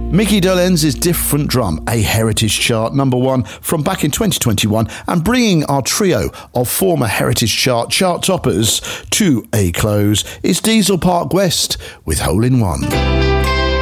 Mickey Dolenz's Different Drum, a Heritage Chart #1 from back in 2021, and bringing our trio of former Heritage Chart toppers to a close is Diesel Park West with Hole in One.